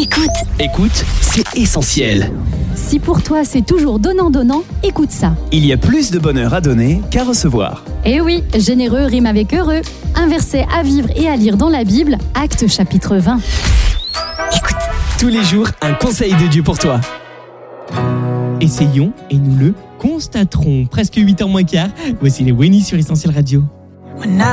Écoute, c'est essentiel. Si pour toi c'est toujours donnant-donnant, écoute ça. Il y a plus de bonheur à donner qu'à recevoir. Eh oui, généreux rime avec heureux. Un verset à vivre et à lire dans la Bible, Actes chapitre 20. Écoute. Tous les jours, un conseil de Dieu pour toi. Essayons et nous le constaterons. Presque 8h moins quart. Voici les Winnie sur Essentiel Radio.